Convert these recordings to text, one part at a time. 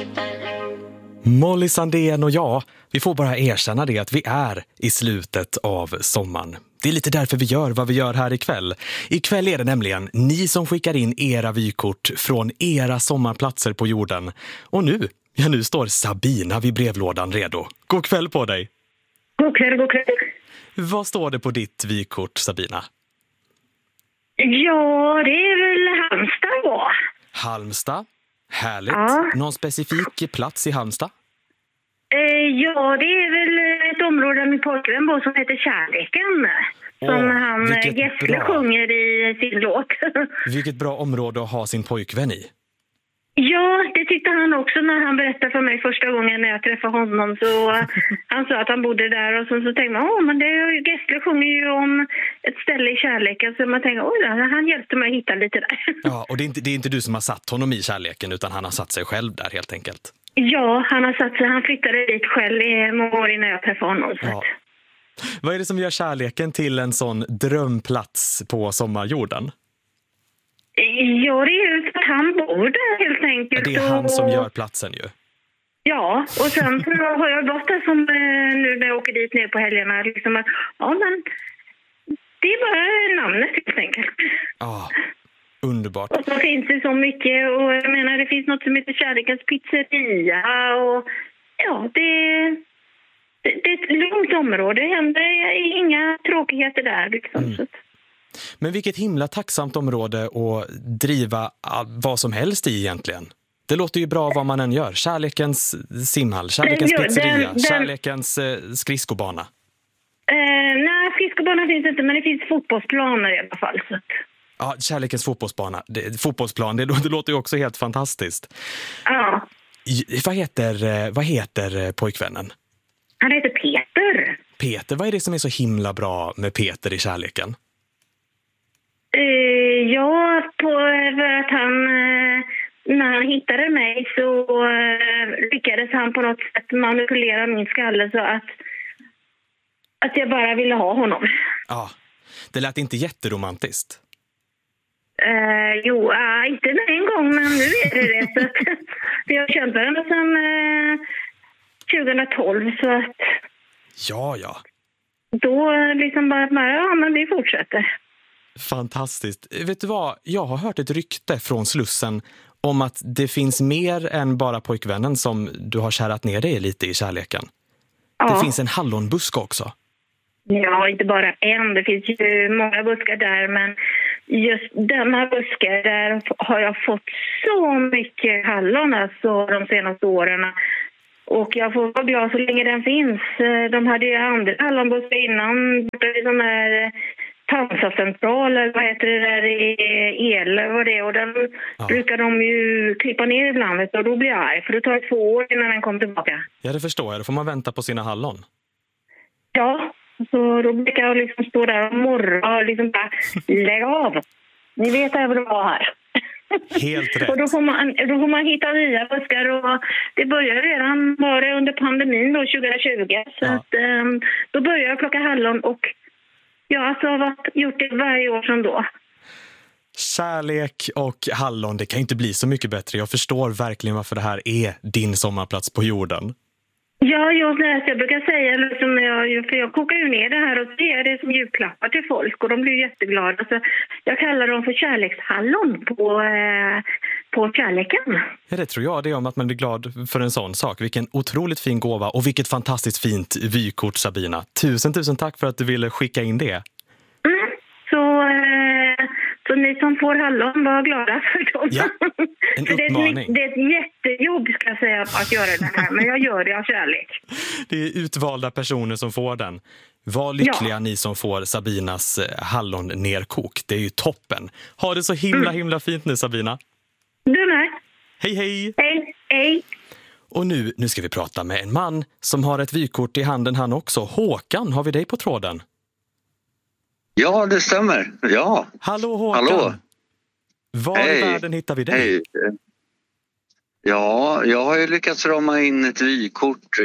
Molly Sandén och jag, vi får bara erkänna det att vi är i slutet av sommaren. Det är lite därför vi gör vad vi gör här ikväll. Ikväll är det nämligen ni som skickar in era vykort från era sommarplatser på jorden. Och nu står Sabina vid brevlådan redo. God kväll på dig! God kväll, god kväll. Vad står det på ditt vykort, Sabina? Ja, det är väl Halmstad då. Halmstad? Härligt. Ja. Någon specifik plats i Halmstad? Ja, det är väl ett område där min pojkvän bor som heter Kärleken. Som han Gessle sjunger i sin låt. Vilket bra område att ha sin pojkvän i. Ja, det tyckte han också när han berättade för mig första gången när jag träffade honom. Så han sa att han bodde där och så tänkte man, men Gessle sjunger ju om ett ställe i Kärleken. Så man tänkte, han hjälpte mig att hitta lite där. Ja, och det är inte du som har satt honom i Kärleken utan han har satt sig själv där helt enkelt. Ja, han har satt sig, han flyttade dit själv i många år innan jag träffade honom. Så. Ja. Vad är det som gör Kärleken till en sån drömplats på sommarjorden? Ja, det är ju att han bor där helt enkelt. Ja, det är han som gör platsen ju. Ja, och sen så har jag gått där som nu när jag åker dit ner på helgerna. Liksom att, men det är bara namnet helt enkelt. Ja, underbart. Och så finns det så mycket och jag menar det finns något som heter Kärlekens pizzeria och ja, det är ett lugnt område. Det händer inga tråkigheter där liksom. Så. Men vilket himla tacksamt område att driva vad som helst i egentligen. Det låter ju bra vad man än gör. Kärlekens simhall, Kärlekens pizzeria, Kärlekens skridskobana. Nej, skridskobana finns inte, men det finns fotbollsplaner i alla fall. Så. Ja, Kärlekens fotbollsplan, det låter ju också helt fantastiskt. Ja. Vad heter pojkvännen? Han heter Peter. Peter, vad är det som är så himla bra med Peter i Kärleken? Ja, för att han, när han hittade mig så lyckades han på något sätt manipulera min skalle så att jag bara ville ha honom. Ja, det lät inte jätteromantiskt. Jo, inte en gång, men nu är det så att jag har känt varandra sedan 2012 så att... Ja. Då liksom bara, men vi fortsätter. Fantastiskt. Vet du vad? Jag har hört ett rykte från Slussen om att det finns mer än bara pojkvännen som du har kärat ner dig lite i Kärleken. Ja. Det finns en hallonbuske också. Ja, inte bara en. Det finns ju många buskar där, men just denna buske där har jag fått så mycket hallon alltså de senaste åren. Och jag får vara glad så länge den finns. De hade ju andra hallonbuskar innan. Det är sån här Tansacentral, eller vad heter det där i el, vad det är. Och den brukar de ju klippa ner ibland och då blir jag arg. För det tar 2 år innan den kommer tillbaka. Ja, det förstår jag. Då får man vänta på sina hallon. Ja, så då brukar jag liksom stå där och morra och liksom bara lägg av. Ni vet att jag vill vara här. Helt rätt. Och då får man hitta nya buskar och det började redan bara under pandemin då 2020. Så att, då började jag plocka hallon och jag har gjort det varje år sedan då. Kärlek och hallon, det kan inte bli så mycket bättre. Jag förstår verkligen varför det här är din sommarplats på jorden. Ja, jag brukar säga liksom, för jag kokar ju ner det här och ger det som julklappar till folk och de blir jätteglada. Så jag kallar dem för kärlekshallon på Kärleken. Ja, det tror jag. Det är om att man blir glad för en sån sak. Vilken otroligt fin gåva och vilket fantastiskt fint vykort, Sabina. Tusen tack för att du ville skicka in det. Så ni som får hallon, var glada för dem. Ja, en uppmaning. Det är ett jättejobb ska jag säga att göra det här, men jag gör det av kärlek. Det är utvalda personer som får den. Var lyckliga ni som får Sabinas hallon-nerkok. Det är ju toppen. Ha det så himla fint nu, Sabina. Du med. Hej. Hej. Och nu ska vi prata med en man som har ett vykort i handen han också. Håkan, har vi dig på tråden? Ja, det stämmer. Ja. Hallå Håkan. Hallå. Var i världen hittar vi dig? Hej. Ja, jag har ju lyckats rama in ett vykort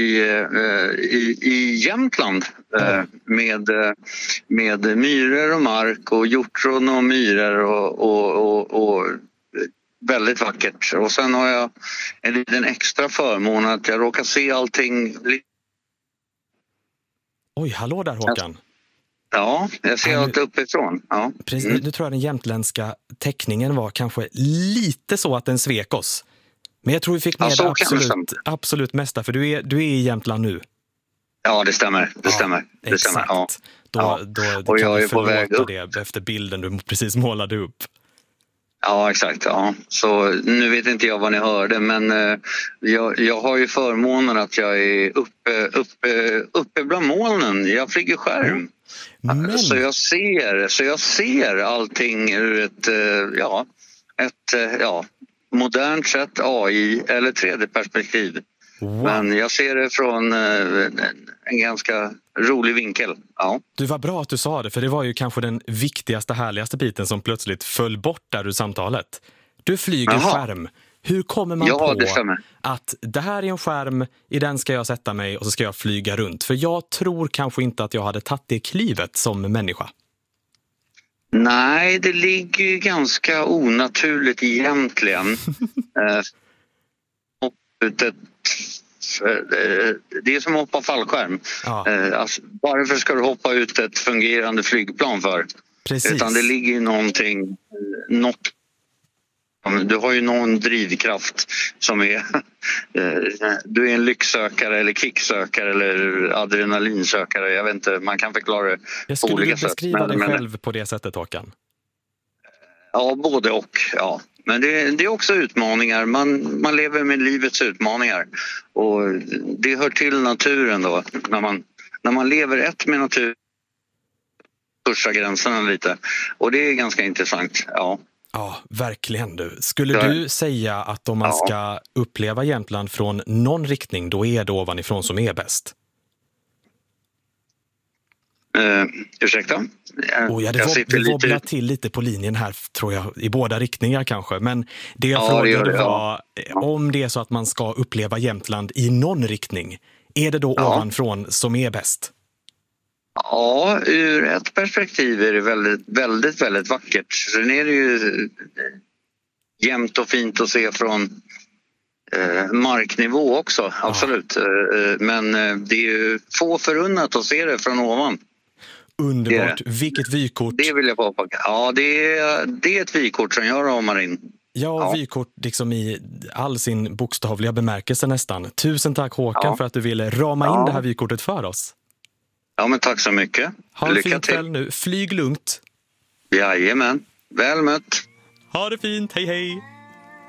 i Jämtland med myror och mark och hjortron och myror och väldigt vackert. Och sen har jag en liten extra förmån att jag råkar se allting. Oj, hallå där Håkan. Ja, jag ser allt uppifrån. Ja. Precis, nu tror jag den jämtländska teckningen var kanske lite så att den svek oss. Men jag tror vi fick med det absolut mesta, för du är i Jämtland nu. Ja, det stämmer. Det stämmer. Ja. Då och kan jag du är på väg upp. det efter bilden du precis målade upp. Ja, exakt. Ja. Så nu vet inte jag vad ni hörde, men jag har ju förmånen att jag är uppe bland molnen. Jag flyger skärm. Men... Så jag ser allting ur ett modernt sätt, AI eller 3D-perspektiv. Wow. Men jag ser det från en ganska rolig vinkel. Ja. Du, var bra att du sa det, för det var ju kanske den viktigaste, härligaste biten som plötsligt föll bort där ur samtalet. Du flyger skärm. Hur kommer man på att det här är en skärm, i den ska jag sätta mig och så ska jag flyga runt? För jag tror kanske inte att jag hade tagit det klivet som människa. Nej, det ligger ju ganska onaturligt egentligen. Det är som att hoppa fallskärm. Ja. Alltså, varför ska du hoppa ut ett fungerande flygplan för? Precis. Utan det ligger ju något. Du har ju någon drivkraft som är du är en lycksökare eller kicksökare eller adrenalinsökare. Jag vet inte, man kan förklara det på olika sätt. Skulle du beskriva dig själv på det sättet, Håkan? Ja, både och. Ja. Men det är också utmaningar. Man lever med livets utmaningar. Och det hör till naturen då. När man lever ett med naturen pushar gränserna lite. Och det är ganska intressant, ja. Ja, verkligen du. Skulle du säga att om man ska uppleva Jämtland från någon riktning, då är det ovanifrån som är bäst? Ursäkta? Det wobblar till lite på linjen här, tror jag, i båda riktningar kanske. Men det jag frågade var, om det är så att man ska uppleva Jämtland i någon riktning, är det då ovanifrån som är bäst? Ja, ur ett perspektiv är det väldigt, väldigt, väldigt vackert. Sen är det ju jämnt och fint att se från marknivå också, absolut. Men det är ju få förunnat att se det från ovan. Underbart. Vilket vykort. Det vill jag påpeka. Ja, det är ett vykort som jag ramar in. Ja, vykort liksom i all sin bokstavliga bemärkelse nästan. Tusen tack Håkan för att du ville rama in det här vykortet för oss. Ja, men tack så mycket. Ha en fin kväll nu. Flyg lugnt. Jajamän. Väl mött. Ha det fint. Hej hej.